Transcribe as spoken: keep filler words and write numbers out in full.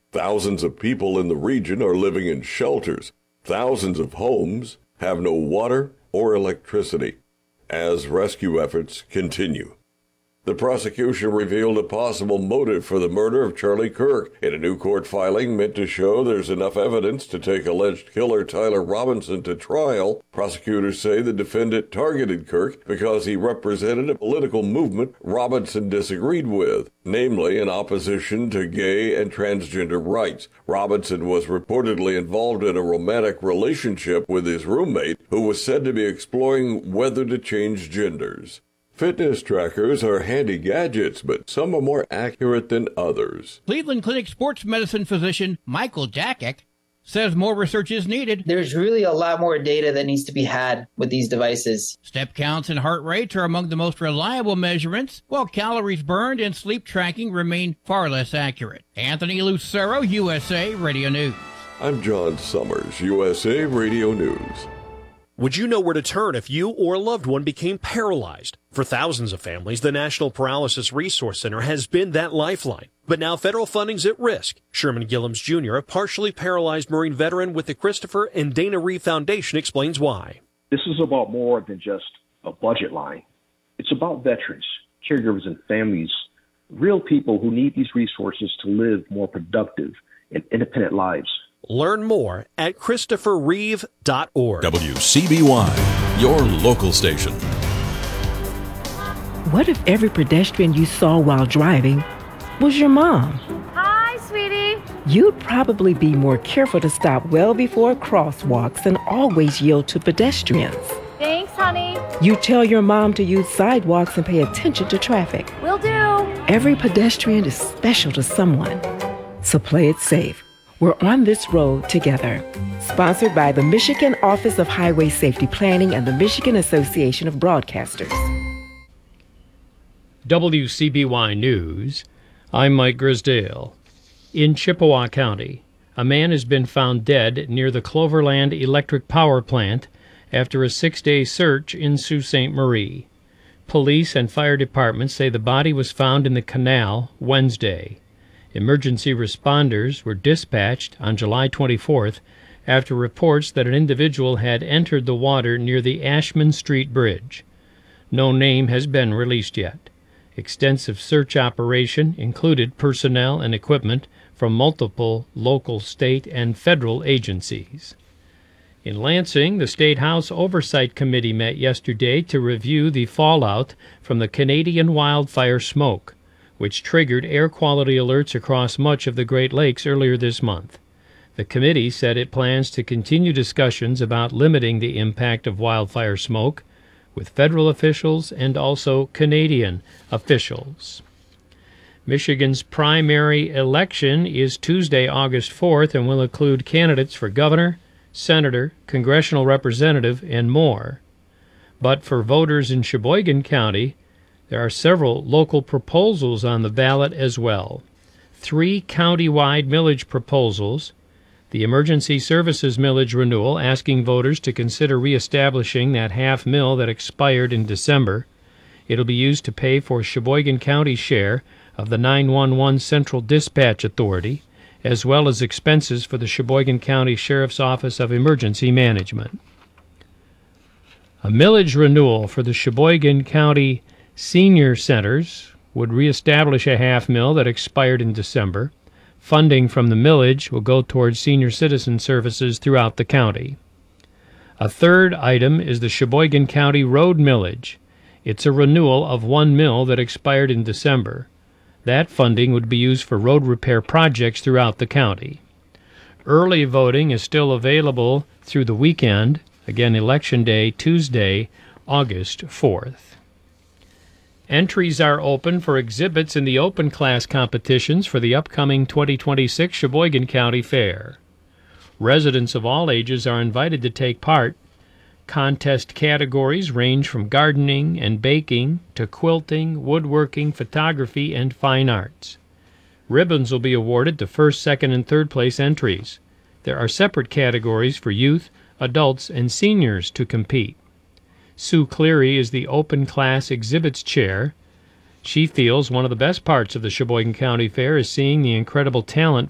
Thousands of people in the region are living in shelters. Thousands of homes have no water or electricity as rescue efforts continue. The prosecution revealed a possible motive for the murder of Charlie Kirk in a new court filing meant to show there's enough evidence to take alleged killer Tyler Robinson to trial. Prosecutors say the defendant targeted Kirk because he represented a political movement Robinson disagreed with, namely in opposition to gay and transgender rights. Robinson was reportedly involved in a romantic relationship with his roommate, who was said to be exploring whether to change genders. Fitness trackers are handy gadgets, but some are more accurate than others. Cleveland Clinic sports medicine physician Michael Jackek says more research is needed. There's really a lot more data that needs to be had with these devices. Step counts and heart rates are among the most reliable measurements, while calories burned and sleep tracking remain far less accurate. Anthony Lucero, U S A Radio News. I'm John Summers, U S A Radio News. Would you know where to turn if you or a loved one became paralyzed? For thousands of families, the National Paralysis Resource Center has been that lifeline. But now federal funding's at risk. Sherman Gillums Junior, a partially paralyzed Marine veteran with the Christopher and Dana Reeve Foundation, explains why. This is about more than just a budget line. It's about veterans, caregivers, and families, real people who need these resources to live more productive and independent lives. Learn more at christopher reeve dot org. W C B Y, your local station. What if every pedestrian you saw while driving was your mom? Hi, sweetie. You'd probably be more careful to stop well before crosswalks and always yield to pedestrians. Thanks, honey. You tell your mom to use sidewalks and pay attention to traffic. Will do. Every pedestrian is special to someone, so play it safe. We're on this road together. Sponsored by the Michigan Office of Highway Safety Planning and the Michigan Association of Broadcasters. W C B Y News, I'm Mike Grisdale. In Chippewa County, a man has been found dead near the Cloverland Electric Power Plant after a six-day search in Sault Ste. Marie. Police and fire departments say the body was found in the canal Wednesday. Emergency responders were dispatched on July twenty-fourth after reports that an individual had entered the water near the Ashman Street Bridge. No name has been released yet. Extensive search operation included personnel and equipment from multiple local, state, and federal agencies. In Lansing, the State House Oversight Committee met yesterday to review the fallout from the Canadian wildfire smoke, which triggered air quality alerts across much of the Great Lakes earlier this month. The committee said it plans to continue discussions about limiting the impact of wildfire smoke with federal officials and also Canadian officials. Michigan's primary election is Tuesday, August fourth, and will include candidates for governor, senator, congressional representative, and more. But for voters in Sheboygan County, there are several local proposals on the ballot as well. Three county-wide millage proposals, the Emergency Services millage renewal, asking voters to consider reestablishing that half mill that expired in December. It'll be used to pay for Sheboygan County's share of the nine one one Central Dispatch Authority, as well as expenses for the Sheboygan County Sheriff's Office of Emergency Management. A millage renewal for the Sheboygan County Senior Centers would reestablish a half mill that expired in December. Funding from the millage will go towards senior citizen services throughout the county. A third item is the Sheboygan County Road millage. It's a renewal of one mill that expired in December. That funding would be used for road repair projects throughout the county. Early voting is still available through the weekend, again Election Day, Tuesday, August fourth. Entries are open for exhibits in the open class competitions for the upcoming twenty twenty-six Sheboygan County Fair. Residents of all ages are invited to take part. Contest categories range from gardening and baking to quilting, woodworking, photography, and fine arts. Ribbons will be awarded to first, second, and third place entries. There are separate categories for youth, adults, and seniors to compete. Sue Cleary is the Open Class Exhibits Chair. She feels one of the best parts of the Sheboygan County Fair is seeing the incredible talent